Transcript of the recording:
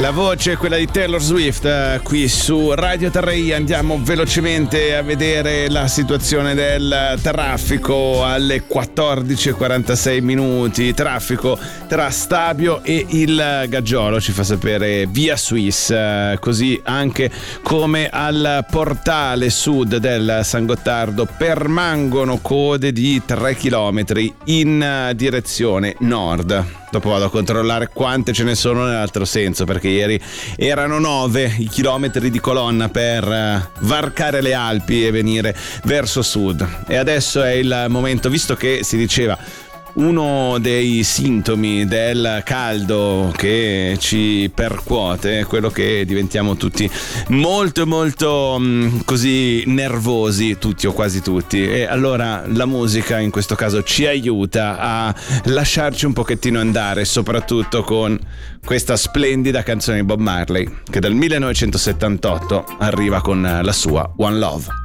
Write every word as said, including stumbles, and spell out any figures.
La voce è quella di Taylor Swift, eh, qui su Radio Terrei. Andiamo velocemente a vedere la situazione del traffico alle quattordici e quarantasei minuti. Traffico tra Stabio e il Gaggiolo, ci fa sapere Via Swiss, eh, così anche come al portale sud del San Gottardo permangono code di tre chilometri in direzione nord. Dopo vado a controllare quante ce ne sono nell'altro senso, perché ieri erano nove i chilometri di colonna per uh, varcare le Alpi e venire verso sud. E adesso è il momento, visto che si diceva uno dei sintomi del caldo che ci percuote è quello che diventiamo tutti molto molto mh, così nervosi, tutti o quasi tutti, e allora la musica in questo caso ci aiuta a lasciarci un pochettino andare, soprattutto con questa splendida canzone di Bob Marley che dal millenovecentosettantotto arriva con la sua One Love.